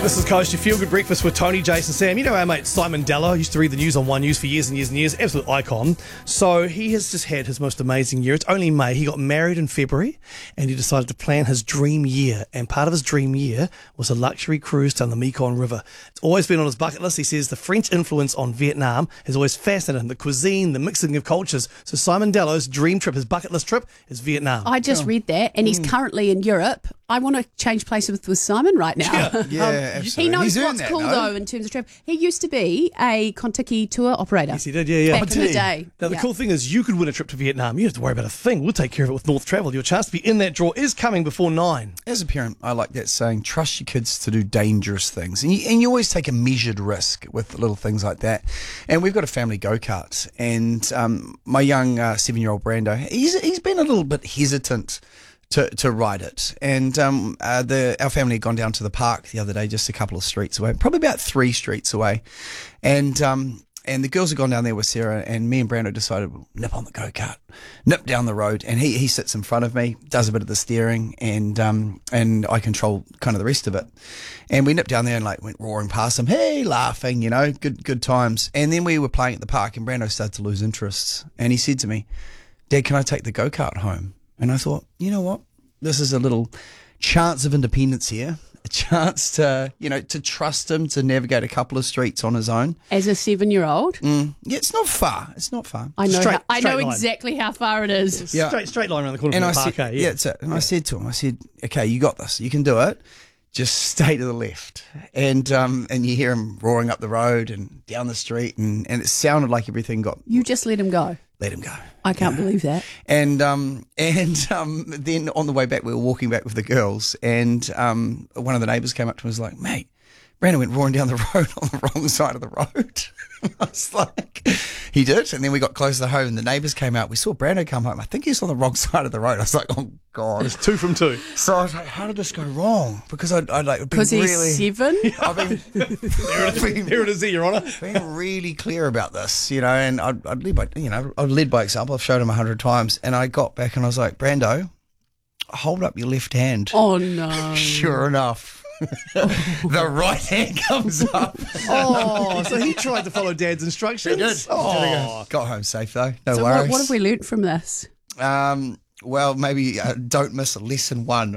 This is Coast, your feel-good breakfast with Tony, Jason, Sam. You know our mate Simon Della used to read the news on One News for years and years and years. Absolute icon. So he has just had his most amazing year. It's only May. He got married in February and he decided to plan his dream year. And part of his dream year was a luxury cruise down the Mekong River. It's always been on his bucket list. He says the French influence on Vietnam has always fascinated him. The cuisine, the mixing of cultures. So Simon Della's dream trip, his bucket list trip, is Vietnam. I just read that, and he's currently in Europe. I want to change places with Simon right now. Yeah, absolutely. He knows He's what's earned cool, that, though, in terms of travel. He used to be a Kontiki tour operator. Yes, he did, yeah. Back in the day. Now, the cool thing is you could win a trip to Vietnam. You don't have to worry about a thing. We'll take care of it with North Travel. Your chance to be in that draw is coming before 9. As a parent, I like that saying, trust your kids to do dangerous things. And you always take a measured risk with little things like that. And we've got a family go-kart. And my young 7-year-old Brando, he's been a little bit hesitant to ride it. And our family had gone down to the park the other day, just a couple of streets away, probably about 3 streets away. And the girls had gone down there with Sarah, and me and Brando decided we'll nip on the go-kart, nip down the road, and he sits in front of me, does a bit of the steering, and I control kind of the rest of it. And we nipped down there and went roaring past him, hey, laughing, good times. And then we were playing at the park, and Brando started to lose interest, and he said to me, Dad, can I take the go-kart home? And I thought, you know what? This is a little chance of independence here, a chance to, to trust him to navigate a couple of streets on his own. As a 7-year-old? Yeah, it's not far. It's not far. I know, Straight I know line. exactly how far it is. Yeah. Straight line around the corner And from I the park. said, that's it. And I said to him, okay, you got this. You can do it. Just stay to the left. And you hear him roaring up the road and down the street, and it sounded like everything got... You just let him go. Let him go. I can't believe that. And then on the way back, we were walking back with the girls, and one of the neighbours came up to me and was like, mate, Brandon went roaring down the road on the wrong side of the road. I was like, he did. And then we got close to home, and the neighbours came out. We saw Brando come home. I think he's on the wrong side of the road. I was like, oh, God. It's 2 from 2. So I was like, how did this go wrong? Because I'd been Because he's really... 7? I've been... Here it is, Your Honour. Being really clear about this, and I'd lead by, I've led by example. I've showed him 100 times, and I got back and I was like, Brando, hold up your left hand. Oh, no. Sure enough, the right hand comes up. Oh, so he tried to follow Dad's instructions? He did. Oh. Got home safe though. No So worries. what have we learnt from this? Well, maybe don't miss lesson 1.